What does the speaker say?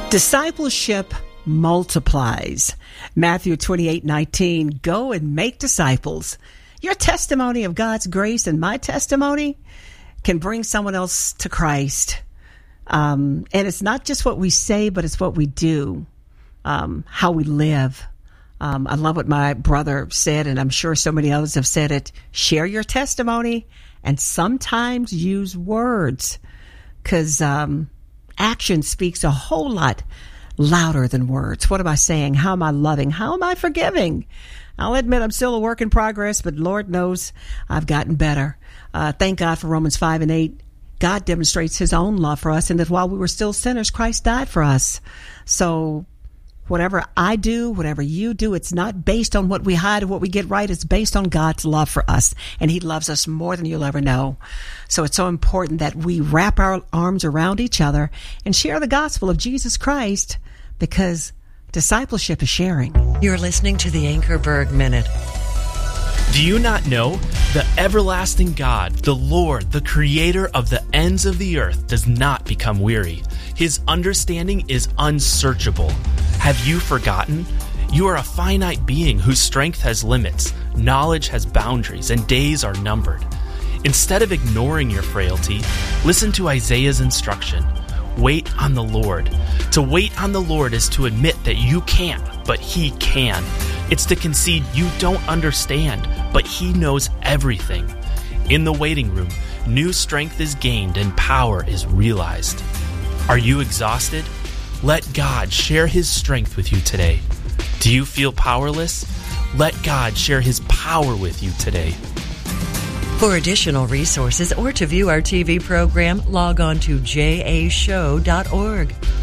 Discipleship multiplies. Matthew 28:19, go and make disciples. Your testimony of God's grace and my testimony can bring someone else to Christ. And it's not just what we say, but it's what we do, how we live. I love what my brother said, and I'm sure so many others have said it. Share your testimony and sometimes use words, because action speaks a whole lot louder than words. What am I saying? How am I loving? How am I forgiving? I'll admit I'm still a work in progress, but Lord knows I've gotten better. Thank God for Romans 5:8. God demonstrates his own love for us, and that while we were still sinners, Christ died for us. So whatever I do, whatever you do, it's not based on what we hide or what we get right. It's based on God's love for us, and he loves us more than you'll ever know. So it's so important that we wrap our arms around each other and share the gospel of Jesus Christ, because discipleship is sharing. You're listening to the Anchorberg Minute. Do you not know? The everlasting God, the Lord, the creator of the ends of the earth, does not become weary. His understanding is unsearchable. Have you forgotten? You are a finite being whose strength has limits, knowledge has boundaries, and days are numbered. Instead of ignoring your frailty, listen to Isaiah's instruction. Wait on the Lord. To wait on the Lord is to admit that you can't, but he can. It's to concede you don't understand, but he knows everything. In the waiting room, new strength is gained and power is realized. Are you exhausted? Let God share his strength with you today. Do you feel powerless? Let God share his power with you today. For additional resources or to view our TV program, log on to jashow.org.